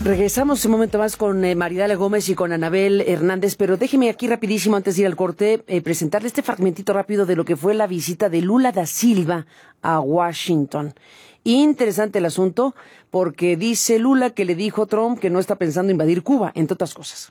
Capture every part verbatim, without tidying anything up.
Regresamos un momento más con eh, Maridalia Gómez y con Anabel Hernández, pero déjeme aquí rapidísimo, antes de ir al corte, eh, presentarle este fragmentito rápido de lo que fue la visita de Lula da Silva a Washington. Interesante el asunto, porque dice Lula que le dijo a Trump que no está pensando invadir Cuba, entre otras cosas.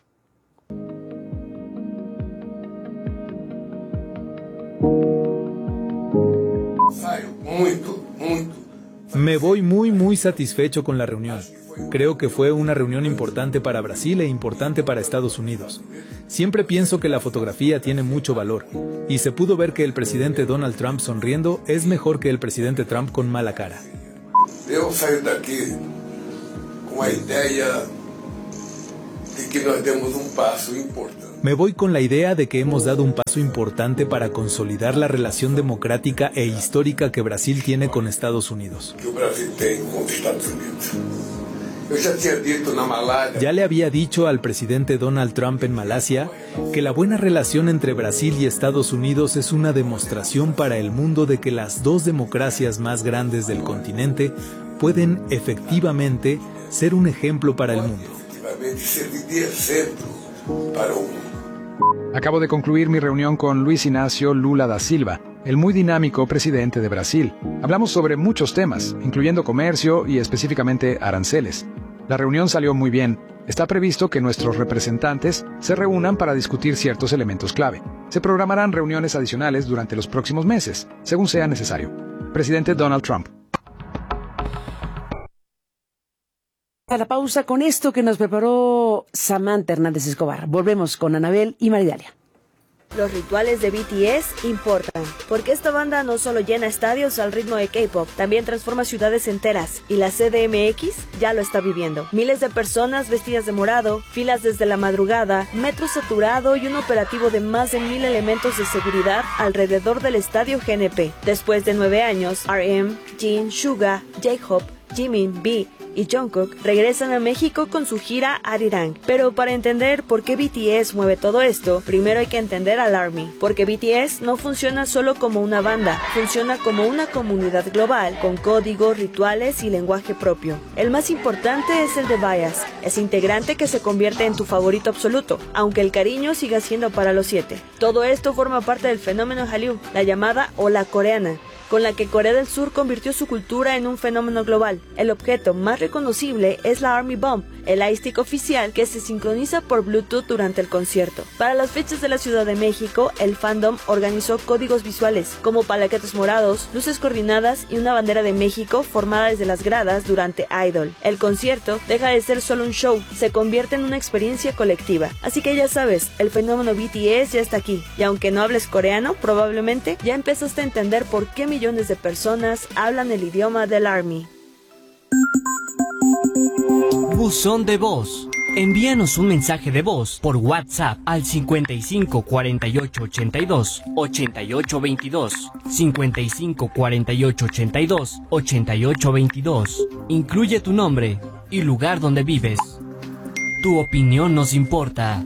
Me voy muy muy satisfecho con la reunión. Creo que fue una reunión importante para Brasil e importante para Estados Unidos. Siempre pienso que la fotografía tiene mucho valor, y se pudo ver que el presidente Donald Trump sonriendo es mejor que el presidente Trump con mala cara. Eu saio daqui com a ideia de que nós demos um passo importante. Me voy con la idea de que hemos dado un paso importante para consolidar la relación democrática e histórica que Brasil tiene con Estados Unidos. Que o Brasil tem com os Estados Unidos. Eu já tinha dito na Malásia. Ya le había dicho al presidente Donald Trump en Malasia que la buena relación entre Brasil y Estados Unidos es una demostración para el mundo de que las dos democracias más grandes del continente pueden efectivamente ser un ejemplo para el mundo. Acabo de concluir mi reunión con Luis Inácio Lula da Silva, el muy dinámico presidente de Brasil. Hablamos sobre muchos temas, incluyendo comercio y específicamente aranceles. La reunión salió muy bien. Está previsto que nuestros representantes se reúnan para discutir ciertos elementos clave. Se programarán reuniones adicionales durante los próximos meses, según sea necesario. Presidente Donald Trump. A la pausa con esto que nos preparó Samantha Hernández Escobar. Volvemos con Anabel y Maridalia. Los rituales de B T S importan, porque esta banda no solo llena estadios al ritmo de K-pop, también transforma ciudades enteras, y la C D M X ya lo está viviendo. Miles de personas vestidas de morado, filas desde la madrugada, metro saturado y un operativo de más de mil elementos de seguridad alrededor del estadio G N P. Después de nueve años, R M, Jin, Suga, J-Hope, Jimin, B y Jungkook regresan a México con su gira Arirang. Pero para entender por qué B T S mueve todo esto, primero hay que entender al ARMY, porque B T S no funciona solo como una banda, funciona como una comunidad global, con códigos, rituales y lenguaje propio. El más importante es el de Bias, ese integrante que se convierte en tu favorito absoluto, aunque el cariño siga siendo para los siete. Todo esto forma parte del fenómeno Hallyu, la llamada ola coreana, con la que Corea del Sur convirtió su cultura en un fenómeno global. El objeto más reconocible es la Army Bomb, el iStick oficial que se sincroniza por Bluetooth durante el concierto. Para las fechas de la Ciudad de México, el fandom organizó códigos visuales, como palaquetes morados, luces coordinadas y una bandera de México formada desde las gradas durante Idol. El concierto deja de ser solo un show, se convierte en una experiencia colectiva. Así que ya sabes, el fenómeno B T S ya está aquí, y aunque no hables coreano, probablemente ya empezaste a entender por qué millones millones de personas hablan el idioma del ARMY. Buzón de voz. Envíanos un mensaje de voz por WhatsApp al cincuenta y cinco cuarenta y ocho ochenta y dos ochenta y ocho veintidós, cincuenta y cinco cuarenta y ocho ochenta y dos ochenta y ocho veintidós. Incluye tu nombre y lugar donde vives. Tu opinión nos importa.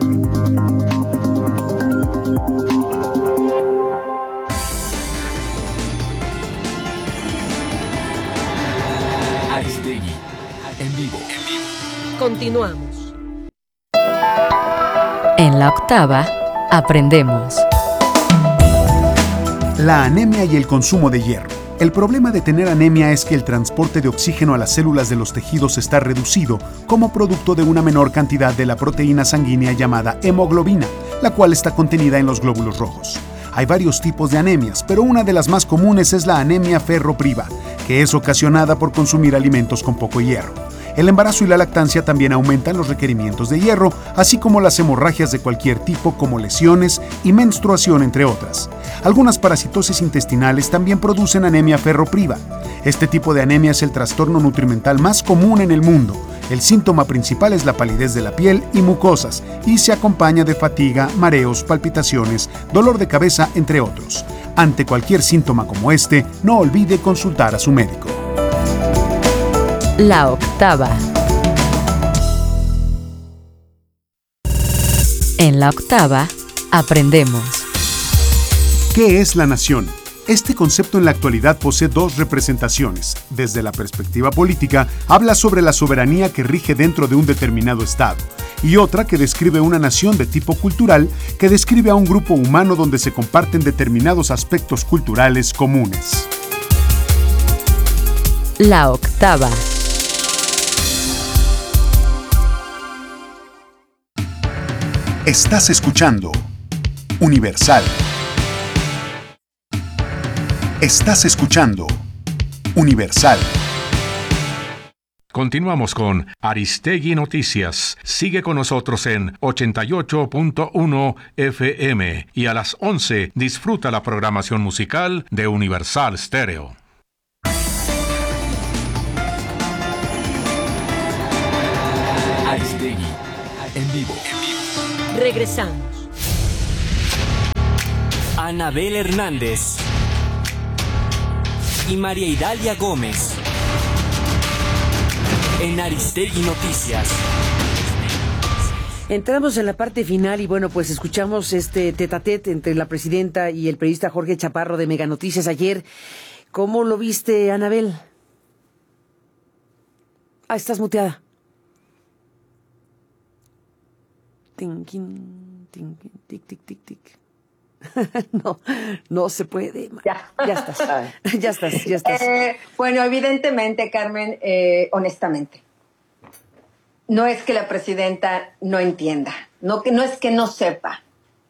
En vivo. Continuamos. En la octava, aprendemos. La anemia y el consumo de hierro. El problema de tener anemia es que el transporte de oxígeno a las células de los tejidos está reducido como producto de una menor cantidad de la proteína sanguínea llamada hemoglobina, la cual está contenida en los glóbulos rojos. Hay varios tipos de anemias, pero una de las más comunes es la anemia ferropriva, que es ocasionada por consumir alimentos con poco hierro. El embarazo y la lactancia también aumentan los requerimientos de hierro, así como las hemorragias de cualquier tipo como lesiones y menstruación, entre otras. Algunas parasitosis intestinales también producen anemia ferropriva. Este tipo de anemia es el trastorno nutrimental más común en el mundo. El síntoma principal es la palidez de la piel y mucosas, y se acompaña de fatiga, mareos, palpitaciones, dolor de cabeza, entre otros. Ante cualquier síntoma como este, no olvide consultar a su médico. La octava. En la octava, aprendemos. ¿Qué es la nación? Este concepto en la actualidad posee dos representaciones. Desde la perspectiva política, habla sobre la soberanía que rige dentro de un determinado estado, y otra que describe una nación de tipo cultural que describe a un grupo humano donde se comparten determinados aspectos culturales comunes. La octava. Estás escuchando Universal. Estás escuchando Universal. Continuamos con Aristegui Noticias. Sigue con nosotros en ochenta y ocho punto uno F M y a las once disfruta la programación musical de Universal Stereo. Aristegui en vivo. Regresamos. Anabel Hernández y María Idalia Gómez en Aristegui Noticias. Entramos en la parte final y bueno, pues escuchamos este tete-a-tete entre la presidenta y el periodista Jorge Chaparro de Mega Noticias ayer. ¿Cómo lo viste, Anabel? Ah, estás muteada. Tin, tin, tin, tic, tic, tic, tic. No, no se puede. Ya, ya estás, ya estás, ya estás. Eh, bueno, evidentemente, Carmen, eh, honestamente, no es que la presidenta no entienda, no, que, no es que no sepa,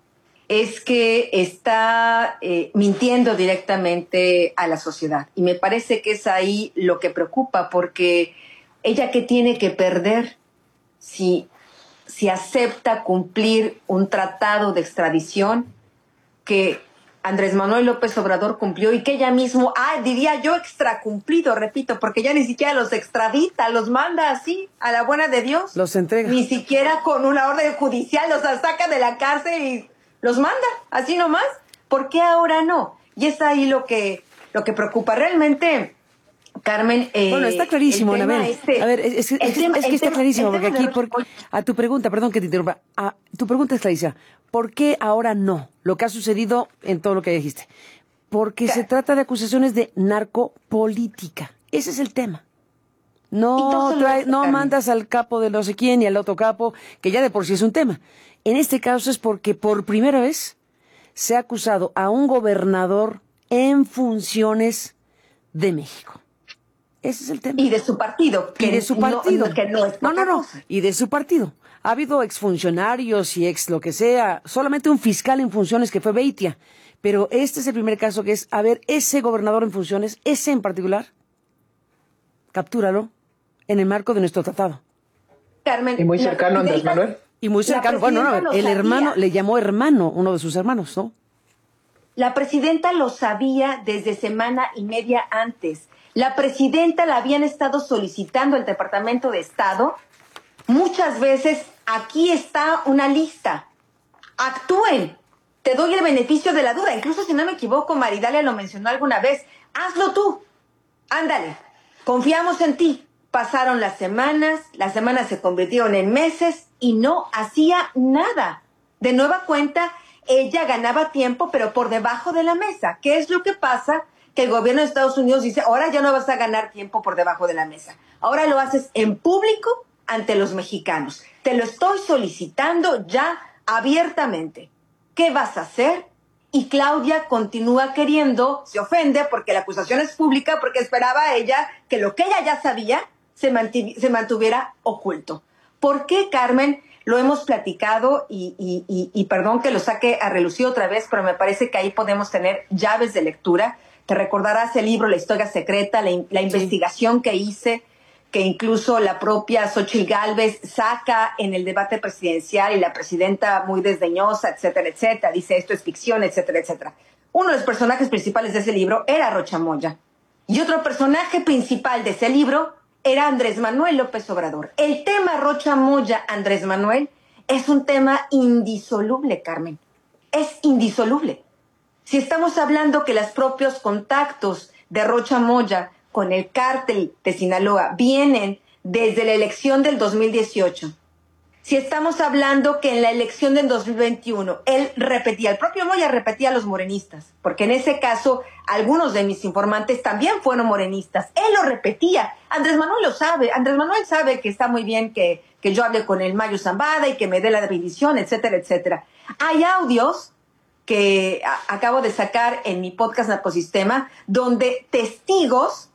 es que está eh, mintiendo directamente a la sociedad. Y me parece que es ahí lo que preocupa, porque ella, ¿qué tiene que perder si, si acepta cumplir un tratado de extradición que Andrés Manuel López Obrador cumplió y que ella mismo, ah, diría yo extracumplido, repito, porque ya ni siquiera los extradita, los manda así, a la buena de Dios. Los entrega. Ni siquiera con una orden judicial, los saca de la cárcel y los manda, así nomás. ¿Por qué ahora no? Y es ahí lo que, lo que preocupa realmente, Carmen. Eh, bueno, está clarísimo, Anabel. Este, a ver, es, es, es, tema, es que está tema, clarísimo, porque aquí, por, a tu pregunta, perdón que te interrumpa, a, tu pregunta es clarísima. ¿Por qué ahora no? Lo que ha sucedido en todo lo que dijiste. Porque se trata de acusaciones de narcopolítica. Ese es el tema. No, trae, no mandas al capo de no sé quién y al otro capo, que ya de por sí es un tema. En este caso es porque por primera vez se ha acusado a un gobernador en funciones de México. Ese es el tema. Y de su partido. Que y de su partido. No, que no, es no, no, no. Y de su partido. Ha habido exfuncionarios y ex lo que sea, solamente un fiscal en funciones que fue Beitia. Pero este es el primer caso que es, a ver, ese gobernador en funciones, ese en particular, captúralo en el marco de nuestro tratado. Carmen, y muy cercano a Andrés Manuel. Y muy cercano, bueno, no, el hermano, le llamó hermano, uno de sus hermanos, ¿no? La presidenta lo sabía desde semana y media antes. La presidenta la habían estado solicitando al Departamento de Estado muchas veces. Aquí está una lista. Actúen. Te doy el beneficio de la duda. Incluso si no me equivoco, Maridalia lo mencionó alguna vez. Hazlo tú. Ándale. Confiamos en ti. Pasaron las semanas, las semanas se convirtieron en meses y no hacía nada. De nueva cuenta, ella ganaba tiempo, pero por debajo de la mesa. ¿Qué es lo que pasa? Que el gobierno de Estados Unidos dice, ahora ya no vas a ganar tiempo por debajo de la mesa. Ahora lo haces en público ante los mexicanos. Te lo estoy solicitando ya abiertamente. ¿Qué vas a hacer? Y Claudia continúa queriendo, se ofende porque la acusación es pública, porque esperaba ella que lo que ella ya sabía se, mantiv- se mantuviera oculto. ¿Por qué, Carmen? Lo hemos platicado y, y, y, y perdón que lo saque a relucir otra vez, pero me parece que ahí podemos tener llaves de lectura. Te recordarás el libro La Historia Secreta, la, la investigación que hice, que incluso la propia Xóchitl Gálvez saca en el debate presidencial y la presidenta muy desdeñosa, etcétera, etcétera, dice esto es ficción, etcétera, etcétera. Uno de los personajes principales de ese libro era Rocha Moya. Y otro personaje principal de ese libro era Andrés Manuel López Obrador. El tema Rocha Moya, Andrés Manuel, es un tema indisoluble, Carmen. Es indisoluble. Si estamos hablando que los propios contactos de Rocha Moya con el cártel de Sinaloa vienen desde la elección del dos mil dieciocho, si estamos hablando que en la elección del dos mil veintiuno él repetía, el propio Moya repetía a los morenistas, porque en ese caso algunos de mis informantes también fueron morenistas, él lo repetía, Andrés Manuel lo sabe, Andrés Manuel sabe que está muy bien que, que yo hable con el Mayo Zambada y que me dé la bendición, etcétera, etcétera. Hay audios que a, acabo de sacar en mi podcast Narcosistema, donde testigos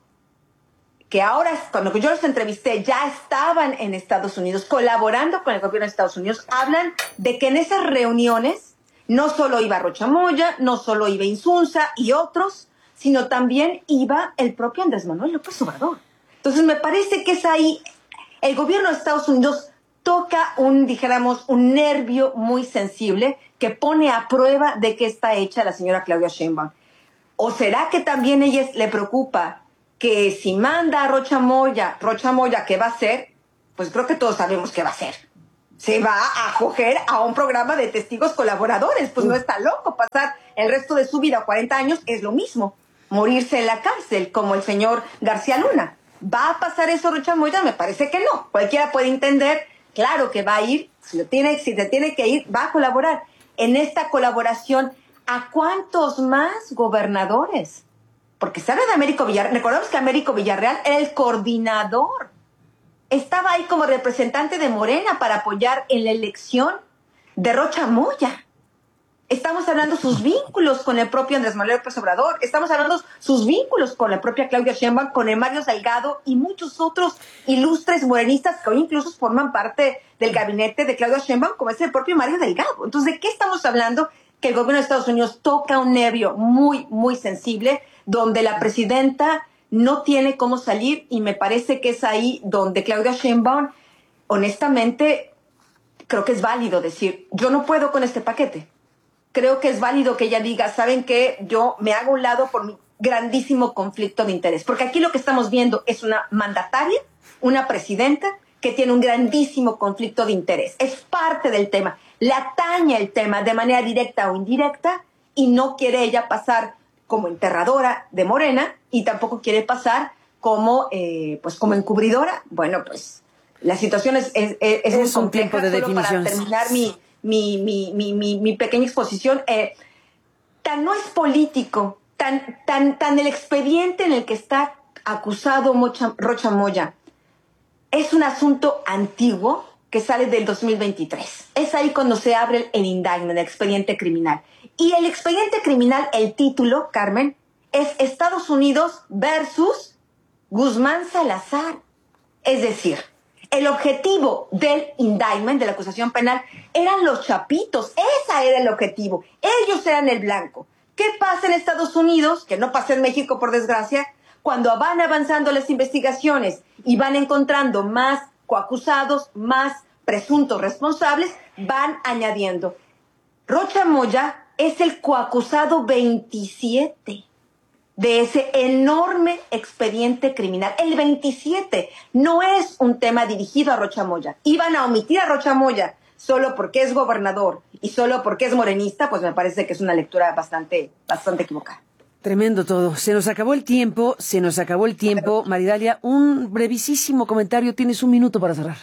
que ahora, cuando yo los entrevisté, ya estaban en Estados Unidos, colaborando con el gobierno de Estados Unidos, hablan de que en esas reuniones no solo iba Rocha Moya, no solo iba Insunza y otros, sino también iba el propio Andrés Manuel López Obrador. Entonces me parece que es ahí, el gobierno de Estados Unidos toca un, dijéramos, un nervio muy sensible que pone a prueba de qué está hecha la señora Claudia Sheinbaum. ¿O será que también a ella le preocupa que si manda a Rocha Moya, Rocha Moya, ¿qué va a hacer? Pues creo que todos sabemos qué va a hacer. Se va a acoger a un programa de testigos colaboradores. Pues no está loco. Pasar el resto de su vida, cuarenta años, es lo mismo. Morirse en la cárcel, como el señor García Luna. ¿Va a pasar eso Rocha Moya? Me parece que no. Cualquiera puede entender, claro que va a ir, si, lo tiene, si se tiene que ir, va a colaborar. En esta colaboración, ¿a cuántos más gobernadores? Porque se habla de Américo Villarreal. Recordemos que Américo Villarreal era el coordinador. Estaba ahí como representante de Morena para apoyar en la elección de Rocha Moya. Estamos hablando sus vínculos con el propio Andrés Manuel López Obrador. Estamos hablando sus vínculos con la propia Claudia Sheinbaum, con el Mario Salgado y muchos otros ilustres morenistas que hoy incluso forman parte del gabinete de Claudia Sheinbaum, como es el propio Mario Delgado. Entonces, ¿de qué estamos hablando? Que el gobierno de Estados Unidos toca un nervio muy, muy sensible, donde la presidenta no tiene cómo salir, y me parece que es ahí donde Claudia Sheinbaum, honestamente, creo que es válido decir, yo no puedo con este paquete. Creo que es válido que ella diga, ¿saben qué? Yo me hago a un lado por mi grandísimo conflicto de interés. Porque aquí lo que estamos viendo es una mandataria, una presidenta, que tiene un grandísimo conflicto de interés. Es parte del tema. Le atañe el tema de manera directa o indirecta, y no quiere ella pasar como enterradora de Morena, y tampoco quiere pasar como, eh, pues como encubridora. Bueno, pues la situación es, es, es, es muy compleja. Un tiempo de definiciones. Para terminar mi, mi, mi, mi, mi, mi pequeña exposición, eh, tan no es político, tan, tan, tan el expediente en el que está acusado Mocha, Rocha Moya es un asunto antiguo que sale del dos mil veintitrés. Es ahí cuando se abre el indictment, el expediente criminal. Y el expediente criminal, el título, Carmen, es Estados Unidos versus Guzmán Salazar. Es decir, el objetivo del indictment, de la acusación penal, eran los chapitos. Ese era el objetivo. Ellos eran el blanco. ¿Qué pasa en Estados Unidos? Que no pasa en México, por desgracia. Cuando van avanzando las investigaciones y van encontrando más coacusados, más presuntos responsables, van añadiendo. Rocha Moya es el coacusado veintisiete de ese enorme expediente criminal. El veintisiete no es un tema dirigido a Rocha Moya. Iban a omitir a Rocha Moya solo porque es gobernador y solo porque es morenista, pues me parece que es una lectura bastante, bastante equivocada. Tremendo todo. Se nos acabó el tiempo, se nos acabó el tiempo. Maridalia, un brevísimo comentario. Tienes un minuto para cerrar.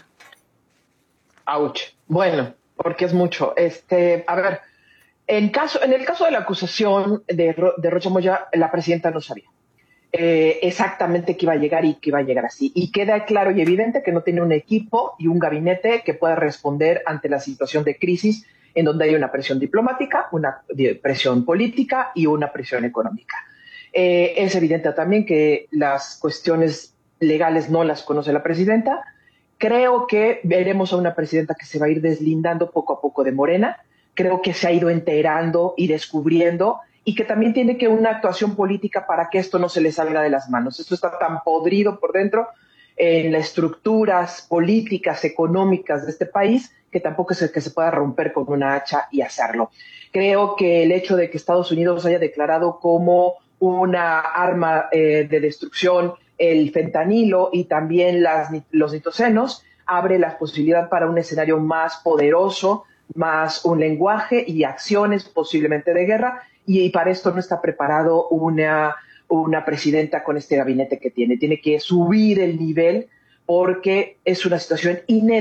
Ouch. Bueno, porque es mucho. Este, a ver, en caso, en el caso de la acusación de, de Rocha Moya, la presidenta no sabía eh, exactamente que iba a llegar y que iba a llegar así. Y queda claro y evidente que no tiene un equipo y un gabinete que pueda responder ante la situación de crisis en donde hay una presión diplomática, una presión política y una presión económica. Eh, es evidente también que las cuestiones legales no las conoce la presidenta. Creo que veremos a una presidenta que se va a ir deslindando poco a poco de Morena. Creo que se ha ido enterando y descubriendo, y que también tiene que una actuación política para que esto no se le salga de las manos. Esto está tan podrido por dentro en las estructuras políticas, económicas de este país, que tampoco es el que se pueda romper con una hacha y hacerlo. Creo que el hecho de que Estados Unidos haya declarado como una arma eh, de destrucción el fentanilo y también las, los nitocenos abre la posibilidad para un escenario más poderoso, más un lenguaje y acciones posiblemente de guerra, y, y para esto no está preparado una, una presidenta con este gabinete que tiene. Tiene que subir el nivel porque es una situación inédita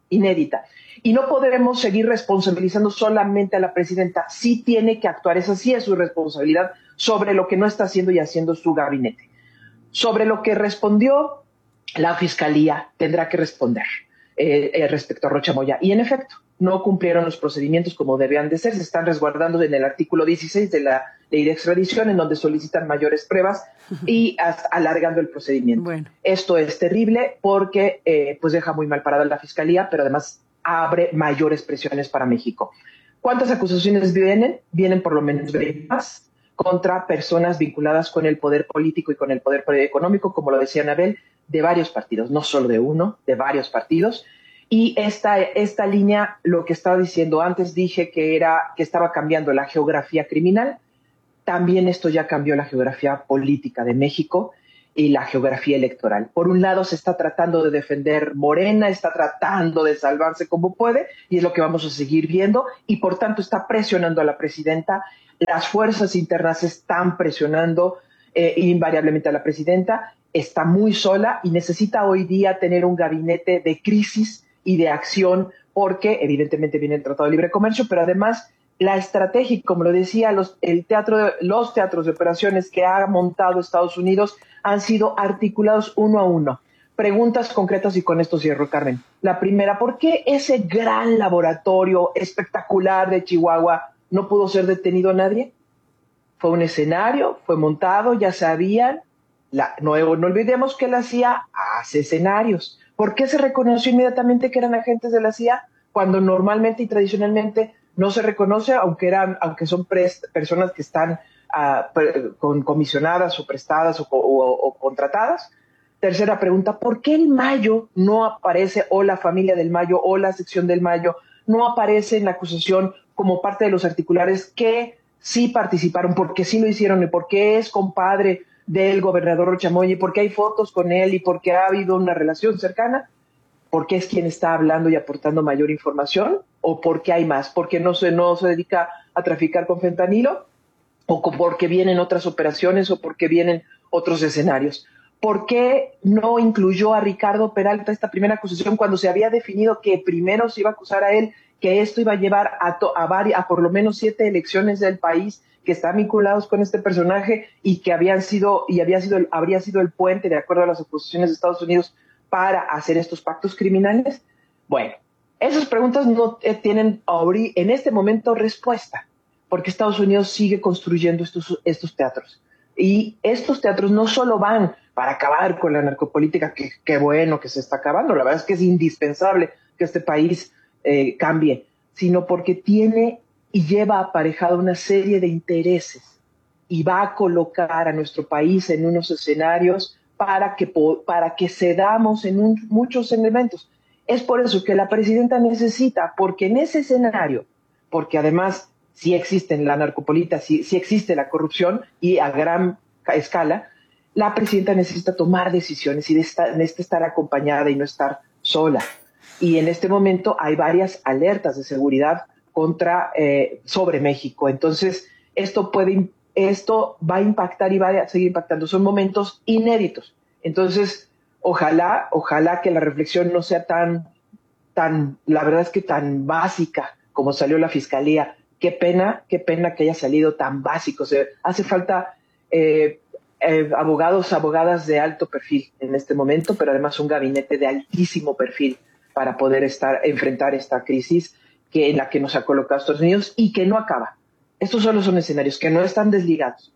inédita. Y no podremos seguir responsabilizando solamente a la presidenta. Sí tiene que actuar, esa sí es su responsabilidad sobre lo que no está haciendo y haciendo su gabinete. Sobre lo que respondió, la Fiscalía tendrá que responder eh, eh, respecto a Rocha Moya. Y en efecto, no cumplieron los procedimientos como debían de ser. Se están resguardando en el artículo dieciséis de la ley de extradición, en donde solicitan mayores pruebas y hasta alargando el procedimiento. Bueno. Esto es terrible porque eh, pues deja muy mal parada a la Fiscalía, pero además abre mayores presiones para México. ¿Cuántas acusaciones vienen? Vienen por lo menos veinte más contra personas vinculadas con el poder político y con el poder económico, como lo decía Anabel, de varios partidos, no solo de uno, de varios partidos. Y esta, esta línea, lo que estaba diciendo antes, dije que, era, que estaba cambiando la geografía criminal. También esto ya cambió la geografía política de México y la geografía electoral. Por un lado se está tratando de defender Morena, está tratando de salvarse como puede, y es lo que vamos a seguir viendo, y por tanto está presionando a la presidenta. Las fuerzas internas están presionando eh, invariablemente a la presidenta. Está muy sola y necesita hoy día tener un gabinete de crisis y de acción, porque evidentemente viene el Tratado de Libre Comercio, pero además la estrategia, como lo decía, los, el teatro de, los teatros de operaciones que ha montado Estados Unidos han sido articulados uno a uno. Preguntas concretas y con esto cierro, Carmen. La primera, ¿por qué ese gran laboratorio espectacular de Chihuahua no pudo ser detenido nadie? Fue un escenario, fue montado, ya sabían. La, no, no olvidemos que la C I A hace escenarios. ¿Por qué se reconoció inmediatamente que eran agentes de la C I A cuando normalmente y tradicionalmente no se reconoce, aunque eran, aunque son prest, personas que están uh, pre, con comisionadas o prestadas o, o, o contratadas? Tercera pregunta, ¿por qué el Mayo no aparece, o la familia del Mayo, o la sección del Mayo, no aparece en la acusación como parte de los articulares que sí participaron, porque sí lo hicieron, y porque es compadre del gobernador Rocha Moya, y porque hay fotos con él, y porque ha habido una relación cercana? ¿Porque es quien está hablando y aportando mayor información? ¿O porque hay más? ¿Porque no se, no se dedica a traficar con fentanilo? ¿O porque vienen otras operaciones? ¿O porque vienen otros escenarios? ¿Por qué no incluyó a Ricardo Peralta esta primera acusación cuando se había definido que primero se iba a acusar a él, que esto iba a llevar a, to, a, varias, a por lo menos siete elecciones del país que están vinculados con este personaje y que habían sido, y había sido, habría sido el puente, de acuerdo a las acusaciones de Estados Unidos, para hacer estos pactos criminales? Bueno, esas preguntas no tienen en este momento respuesta, porque Estados Unidos sigue construyendo estos, estos teatros. Y estos teatros no solo van para acabar con la narcopolítica, que, que bueno que se está acabando, la verdad es que es indispensable que este país eh, cambie, sino porque tiene y lleva aparejada una serie de intereses y va a colocar a nuestro país en unos escenarios para que, para que cedamos en un, muchos elementos. Es por eso que la presidenta necesita, porque en ese escenario, porque además sí existe la narcopolita, sí, sí existe la corrupción y a gran escala, la presidenta necesita tomar decisiones y necesita, necesita estar acompañada y no estar sola. Y en este momento hay varias alertas de seguridad contra, eh, sobre México. Entonces, esto puede, esto va a impactar y va a seguir impactando. Son momentos inéditos. Entonces, ojalá, ojalá que la reflexión no sea tan, tan, la verdad es que tan básica como salió la Fiscalía. Qué pena, qué pena que haya salido tan básico. O sea, hace falta eh, eh, abogados, abogadas de alto perfil en este momento, pero además un gabinete de altísimo perfil para poder estar, enfrentar esta crisis que, en la que nos ha colocado Estados Unidos y que no acaba. Estos solo son escenarios que no están desligados.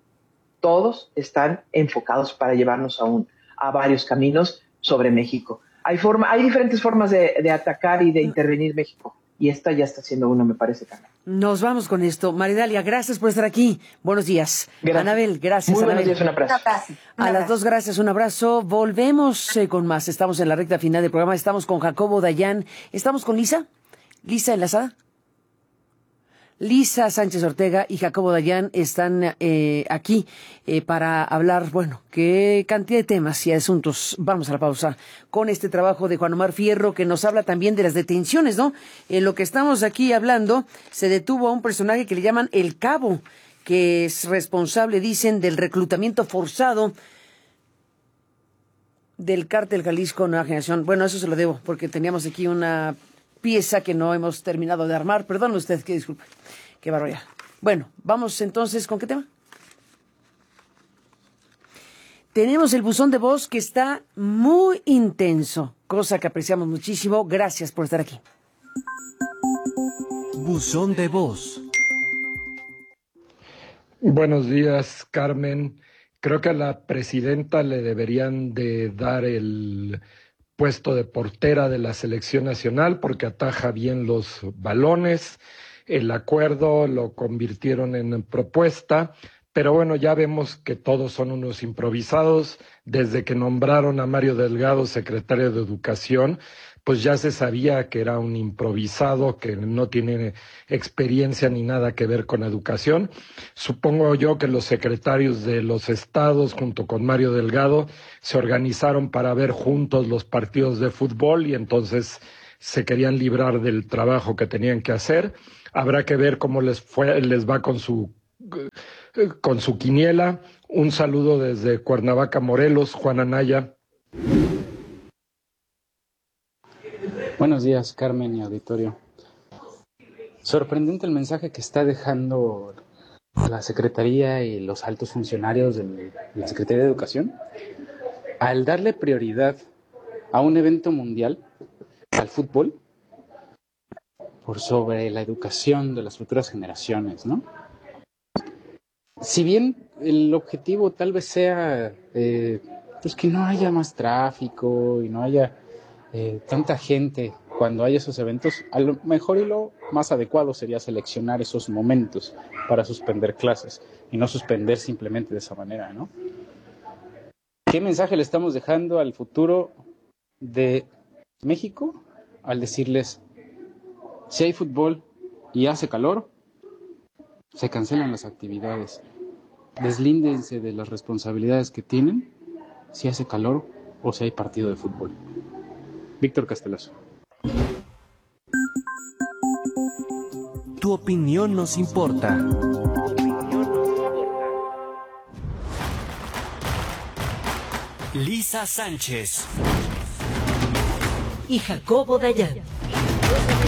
Todos están enfocados para llevarnos a, un, a varios caminos sobre México. Hay, forma, hay diferentes formas de, de atacar y de intervenir México. Y esta ya está siendo una, me parece, Carmen. Nos vamos con esto. Maridalia, gracias por estar aquí. Buenos días. Gracias. Anabel, gracias. Muy Anabel. buenos días, un abrazo. Un abrazo. Un a abrazo. las dos, gracias, un abrazo. Volvemos eh, con más. Estamos en la recta final del programa. Estamos con Jacobo Dayan. ¿Estamos con Lisa? ¿Lisa enlazada? Lisa Sánchez Ortega y Jacobo Dayan están eh, aquí eh, para hablar, bueno, qué cantidad de temas y asuntos. Vamos a la pausa con este trabajo de Juan Omar Fierro, que nos habla también de las detenciones, ¿no? En lo que estamos aquí hablando, se detuvo a un personaje que le llaman El Cabo, que es responsable, dicen, del reclutamiento forzado del Cártel Jalisco Nueva Generación. Bueno, eso se lo debo, porque teníamos aquí una pieza que no hemos terminado de armar. Perdón usted, que disculpe. Qué barbaridad. Bueno, vamos entonces, ¿con qué tema? Tenemos el buzón de voz que está muy intenso, cosa que apreciamos muchísimo. Gracias por estar aquí. Buzón de voz. Buenos días, Carmen. Creo que a la presidenta le deberían de dar el puesto de portera de la selección nacional porque ataja bien los balones. El acuerdo lo convirtieron en propuesta. Pero bueno, ya vemos que todos son unos improvisados. Desde que nombraron a Mario Delgado secretario de Educación, pues ya se sabía que era un improvisado, que no tiene experiencia ni nada que ver con educación. Supongo yo que los secretarios de los estados, junto con Mario Delgado, se organizaron para ver juntos los partidos de fútbol y entonces se querían librar del trabajo que tenían que hacer. Habrá que ver cómo les fue, les va con su con su quiniela. Un saludo desde Cuernavaca, Morelos, Juan Anaya. Buenos días, Carmen y auditorio. Sorprendente el mensaje que está dejando la Secretaría y los altos funcionarios de la Secretaría de Educación al darle prioridad a un evento mundial, al fútbol, por sobre la educación de las futuras generaciones, ¿no? Si bien el objetivo tal vez sea eh, pues que no haya más tráfico y no haya eh, tanta gente cuando haya esos eventos, a lo mejor y lo más adecuado sería seleccionar esos momentos para suspender clases y no suspender simplemente de esa manera, ¿no? ¿Qué mensaje le estamos dejando al futuro de México al decirles, si hay fútbol y hace calor, se cancelan las actividades? Deslíndense de las responsabilidades que tienen si hace calor o si hay partido de fútbol. Víctor Castelazo. Tu opinión nos importa. Lisa Sánchez y Jacobo Dayan.